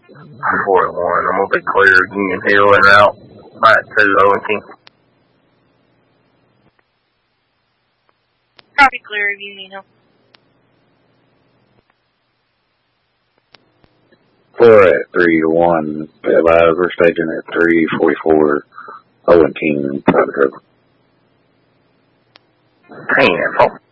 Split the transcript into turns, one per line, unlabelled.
I'm 4-1. I'm gonna be clear of Union Hill and route. Right to Owen.
Copy, clear of Union Hill.
We're at 3-1. Advise we're staging at 344. Owen King, private driver.
10-4.